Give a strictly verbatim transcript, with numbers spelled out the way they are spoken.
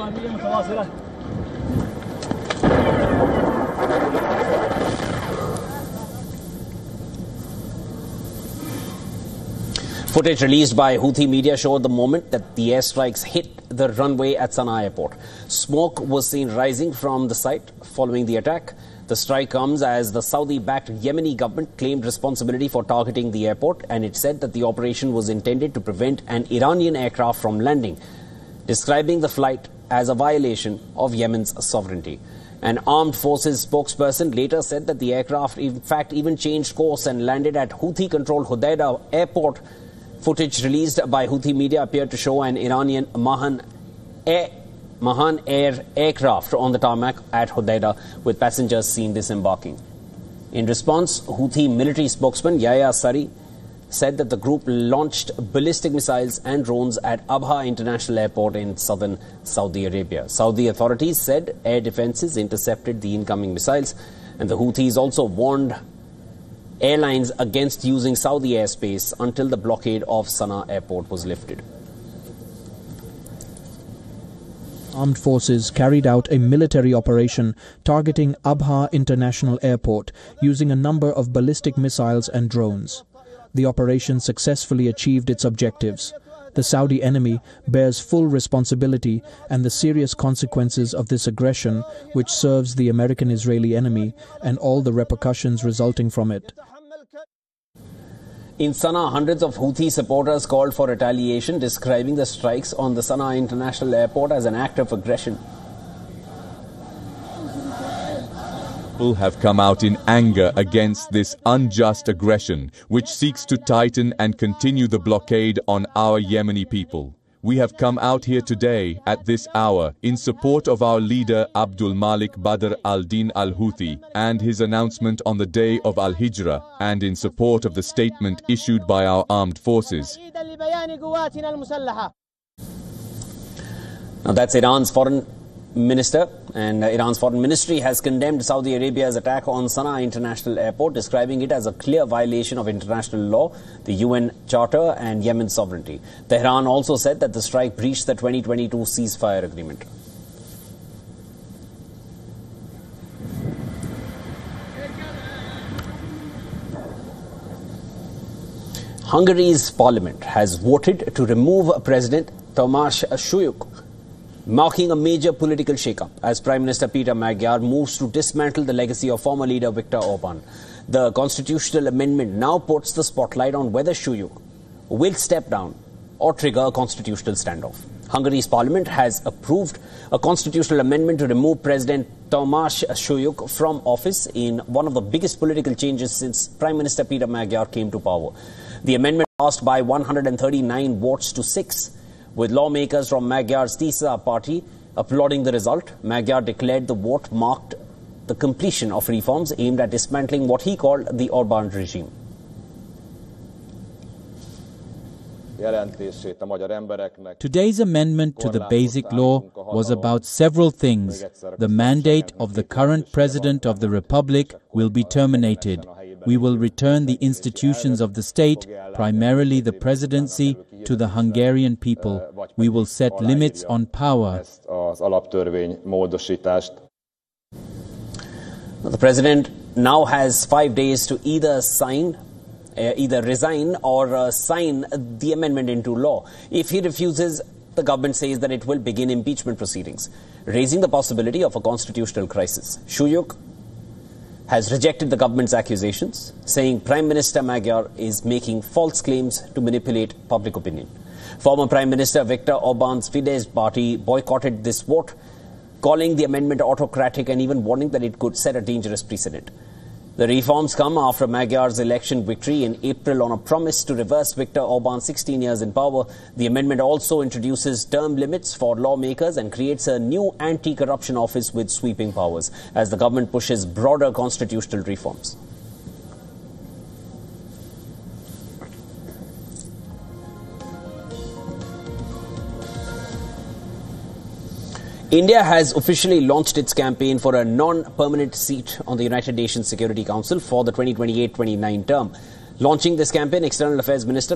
Footage released by Houthi media showed the moment that the airstrikes hit the runway at Sana'a airport. Smoke was seen rising from the site following the attack. The strike comes as the Saudi-backed Yemeni government claimed responsibility for targeting the airport, and it said that the operation was intended to prevent an Iranian aircraft from landing, describing the flight as a violation of Yemen's sovereignty. An armed forces spokesperson later said that the aircraft in fact even changed course and landed at Houthi-controlled Hodeidah airport. Footage released by Houthi media appeared to show an Iranian Mahan Air, Mahan Air aircraft on the tarmac at Hodeidah, with passengers seen disembarking. In response, Houthi military spokesman Yahya Sari said that the group launched ballistic missiles and drones at Abha International Airport in southern Saudi Arabia. Saudi authorities said air defenses intercepted the incoming missiles, and the Houthis also warned airlines against using Saudi airspace until the blockade of Sana'a airport was lifted. Armed forces carried out a military operation targeting Abha International Airport using a number of ballistic missiles and drones. The operation successfully achieved its objectives. The Saudi enemy bears full responsibility and the serious consequences of this aggression, which serves the American-Israeli enemy, and all the repercussions resulting from it. In Sana'a, hundreds of Houthi supporters called for retaliation, describing the strikes on the Sana'a International Airport as an act of aggression. People have come out in anger against this unjust aggression, which seeks to tighten and continue the blockade on our Yemeni people. We have come out here today at this hour in support of our leader Abdul Malik Badr al-Din al-Houthi and his announcement on the day of Al-Hijrah, and in support of the statement issued by our armed forces. Now that's Iran's foreign minister, and uh, Iran's foreign ministry has condemned Saudi Arabia's attack on Sana'a International Airport, describing it as a clear violation of international law, the U N Charter and Yemen's sovereignty. Tehran also said that the strike breached the twenty twenty-two ceasefire agreement. Hungary's parliament has voted to remove President Tamás Suyuk, marking a major political shake-up as Prime Minister Peter Magyar moves to dismantle the legacy of former leader Viktor Orban. The constitutional amendment now puts the spotlight on whether Suyuk will step down or trigger a constitutional standoff. Hungary's parliament has approved a constitutional amendment to remove President Tamás Suyuk from office in one of the biggest political changes since Prime Minister Peter Magyar came to power. The amendment passed by one hundred thirty-nine votes to six. With lawmakers from Magyar's Tisza party applauding the result, Magyar declared the vote marked the completion of reforms aimed at dismantling what he called the Orban regime. Today's amendment to the Basic Law was about several things. The mandate of the current President of the Republic will be terminated. We will return the institutions of the state, primarily the presidency, to the Hungarian people. We will set limits on power. The President now has five days to either sign, uh, either resign or uh, sign the amendment into law. If he refuses, the government says that it will begin impeachment proceedings, raising the possibility of a constitutional crisis. Suyuk has rejected the government's accusations, saying Prime Minister Magyar is making false claims to manipulate public opinion. Former Prime Minister Viktor Orban's Fidesz party boycotted this vote, calling the amendment autocratic and even warning that it could set a dangerous precedent. The reforms come after Magyar's election victory in April on a promise to reverse Viktor Orban's sixteen years in power. The amendment also introduces term limits for lawmakers and creates a new anti-corruption office with sweeping powers as the government pushes broader constitutional reforms. India has officially launched its campaign for a non-permanent seat on the United Nations Security Council for the twenty twenty-eight twenty-nine term. Launching this campaign, External Affairs Minister